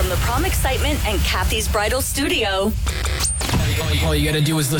from the Prom Excitement and Kathy's Bridal Studio. All you gotta do is listen.